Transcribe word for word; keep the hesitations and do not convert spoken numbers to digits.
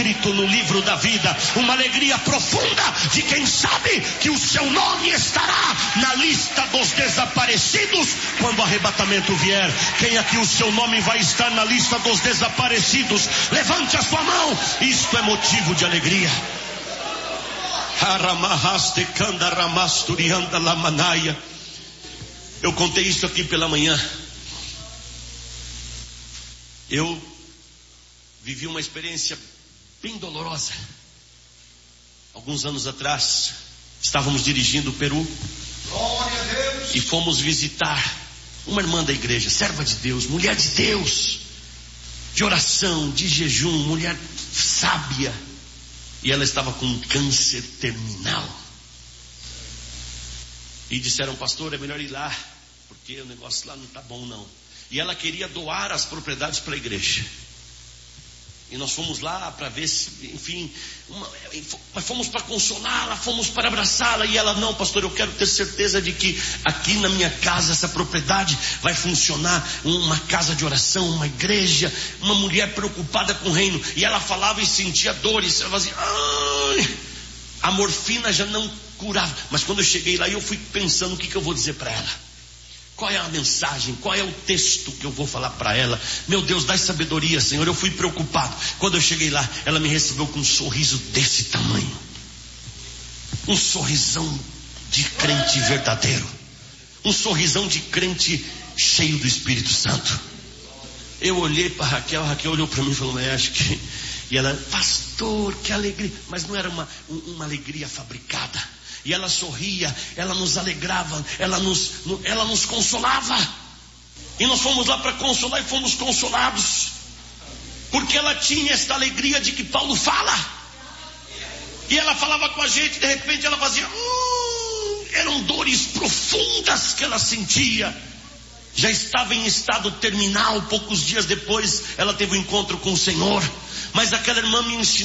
escrito no livro da vida, uma alegria profunda de quem sabe que o seu nome estará na lista dos desaparecidos quando o arrebatamento vier. Quem aqui o seu nome vai estar na lista dos desaparecidos? Levante a sua mão. Isto é motivo de alegria. Eu contei isso aqui pela manhã. Eu vivi uma experiência bem dolorosa. Alguns anos atrás, estávamos dirigindo o Peru e fomos visitar uma irmã da igreja, serva de Deus, mulher de Deus, de oração, de jejum, mulher sábia. E ela estava com um câncer terminal. E disseram, pastor, é melhor ir lá, porque o negócio lá não está bom não. E ela queria doar as propriedades para a igreja. E nós fomos lá para ver se, enfim, uma, mas fomos para consolá-la, fomos para abraçá-la. E ela, não, pastor, eu quero ter certeza de que aqui na minha casa, essa propriedade vai funcionar uma casa de oração, uma igreja, uma mulher preocupada com o reino. E ela falava e sentia dores. Ela fazia, ai, a morfina já não curava. Mas quando eu cheguei lá, eu fui pensando o que, que eu vou dizer para ela. Qual é a mensagem? Qual é o texto que eu vou falar para ela? Meu Deus, dá sabedoria, Senhor. Eu fui preocupado. Quando eu cheguei lá, ela me recebeu com um sorriso desse tamanho. Um sorrisão de crente verdadeiro. Um sorrisão de crente cheio do Espírito Santo. Eu olhei para Raquel, a Raquel olhou para mim e falou, mas acho que... E ela, pastor, que alegria. Mas não era uma, uma alegria fabricada. E ela sorria, ela nos alegrava, ela nos, ela nos consolava. E nós fomos lá para consolar e fomos consolados. Porque ela tinha esta alegria de que Paulo fala. E ela falava com a gente, de repente ela fazia... Hum, eram dores profundas que ela sentia. Já estava em estado terminal, poucos dias depois ela teve um encontro com o Senhor. Mas aquela irmã me ensinou